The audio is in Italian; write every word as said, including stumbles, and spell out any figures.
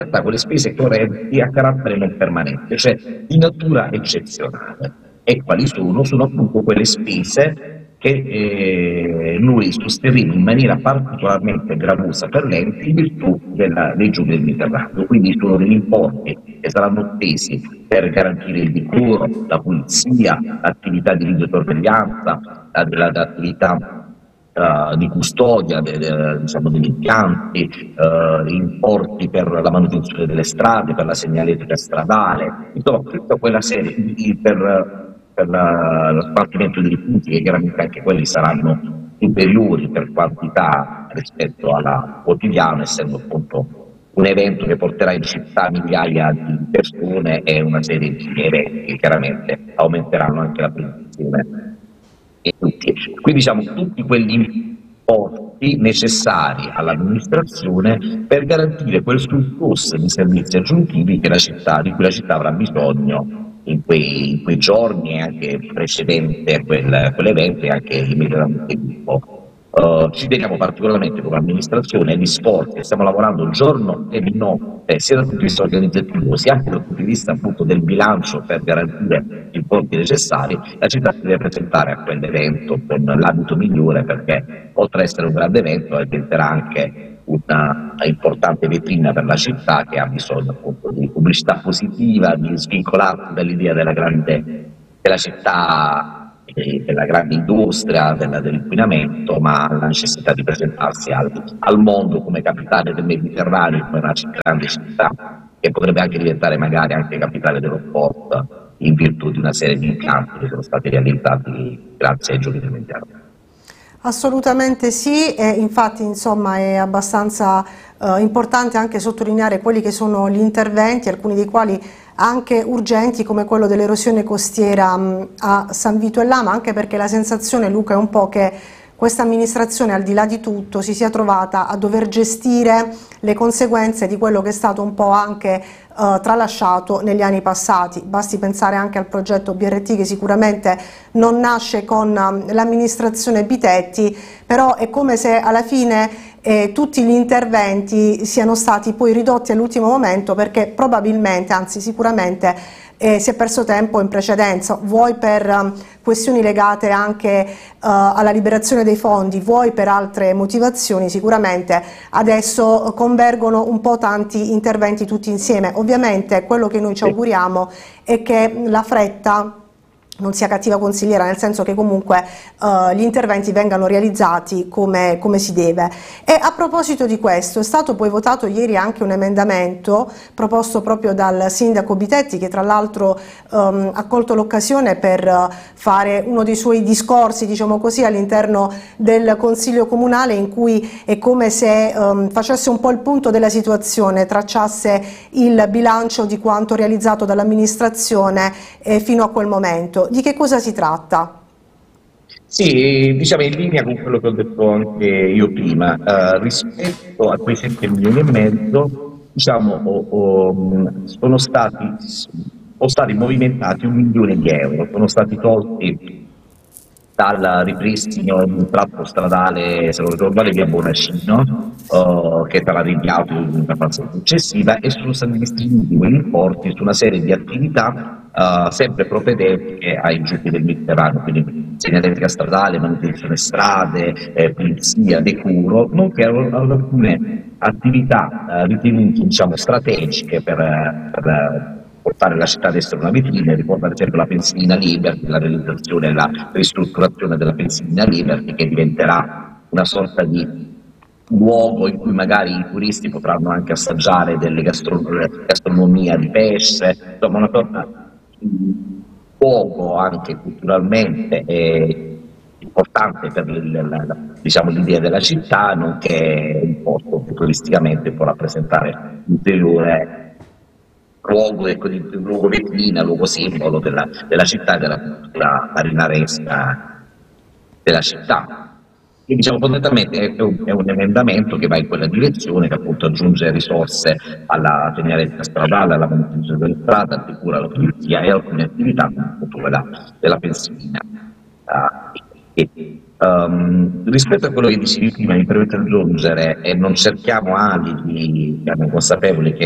quelle spese correnti a carattere non permanente, cioè di natura eccezionale. E quali sono? Sono appunto quelle spese che eh, noi sosterremo in maniera particolarmente gravosa per l'ente in virtù della legge del Mediterraneo. Quindi sono degli importi che saranno spesi per garantire il decoro, la pulizia, l'attività di videosorveglianza, l'attività Uh, di custodia de, de, diciamo, degli impianti, uh, importi per la manutenzione delle strade, per la segnaletica stradale, insomma tutta quella serie di, per, per la, lo smaltimento dei rifiuti, che chiaramente anche quelli saranno superiori per quantità rispetto alla quotidiana, essendo appunto un evento che porterà in città migliaia di persone e una serie di eventi che chiaramente aumenteranno anche la produzione. Quindi diciamo tutti quegli importi necessari all'amministrazione per garantire quel surplus di servizi aggiuntivi che la città, di cui la città avrà bisogno in quei, in quei giorni e anche precedente a quel, quell'evento e anche immediatamente dopo. Uh, ci teniamo particolarmente come amministrazione agli sforzi che stiamo lavorando giorno e di notte, sia dal punto di vista organizzativo sia anche dal punto di vista appunto del bilancio per garantire gli importi necessari. La città si deve presentare a quell'evento con l'abito migliore, perché oltre ad essere un grande evento diventerà anche una importante vetrina per la città, che ha bisogno appunto di pubblicità positiva, di svincolarsi dall'idea della grande della città, della grande industria, dell'inquinamento, ma la necessità di presentarsi al, al mondo come capitale del Mediterraneo, come una grande città che potrebbe anche diventare magari anche capitale dello sport in virtù di una serie di impianti che sono stati realizzati grazie ai Giochi del Mediterraneo. Assolutamente sì, e infatti insomma è abbastanza eh, importante anche sottolineare quelli che sono gli interventi, alcuni dei quali anche urgenti, come quello dell'erosione costiera mh, a San Vito e Lama, anche perché la sensazione, Luca, è un po' che questa amministrazione, al di là di tutto, si sia trovata a dover gestire le conseguenze di quello che è stato un po' anche eh, tralasciato negli anni passati. Basti pensare anche al progetto B R T, che sicuramente non nasce con um, l'amministrazione Bitetti, però è come se alla fine eh, tutti gli interventi siano stati poi ridotti all'ultimo momento, perché probabilmente, anzi sicuramente, Eh, si è perso tempo in precedenza, vuoi per um, questioni legate anche uh, alla liberazione dei fondi, vuoi per altre motivazioni. Sicuramente adesso convergono un po' tanti interventi tutti insieme. Ovviamente quello che noi ci auguriamo è che la fretta non sia cattiva consigliera, nel senso che comunque uh, gli interventi vengano realizzati come, come si deve. E a proposito di questo, è stato poi votato ieri anche un emendamento proposto proprio dal sindaco Bitetti, che tra l'altro um, ha colto l'occasione per uh, fare uno dei suoi discorsi, diciamo così, all'interno del Consiglio Comunale, in cui è come se um, facesse un po' il punto della situazione, tracciasse il bilancio di quanto realizzato dall'amministrazione eh, fino a quel momento. Di che cosa si tratta? Sì, diciamo in linea con quello che ho detto anche io prima, eh, rispetto a quei sette milioni e mezzo, diciamo, o, o, sono stati, sono stati movimentati un milione di euro, sono stati tolti dal ripristino di un tratto stradale, se non ricordo male, via Bonacino, uh, che sarà rinviato in una fase successiva, e sono stati distribuiti quegli importi su una serie di attività Uh, sempre propedeutiche ai Giochi del Mediterraneo, quindi segnaletica stradale, manutenzione strade, eh, pulizia, decoro, nonché ad alcune attività uh, ritenute, diciamo, strategiche per, per portare la città ad essere una vetrina. Ricordo ad esempio la pensilina Liberty, la realizzazione e la ristrutturazione della pensilina Liberty, che diventerà una sorta di luogo in cui magari i turisti potranno anche assaggiare delle gastron gastronomia di pesce, insomma una sorta luogo anche culturalmente eh, importante per diciamo, l'idea della città, nonché un posto che turisticamente può rappresentare un ulteriore luogo, ecco, di, luogo vetrina, luogo simbolo della, della città e della cultura marinaresca della città. E, diciamo, fondamentalmente è un, è un emendamento che va in quella direzione, che appunto aggiunge risorse alla segnaletica stradale, alla manutenzione delle strade, al decoro, alla pulizia e alcune attività come appunto quella della pensilina. Uh, e, um, rispetto a quello che dicevi prima, mi permetto di aggiungere, e non cerchiamo alibi, siamo consapevoli che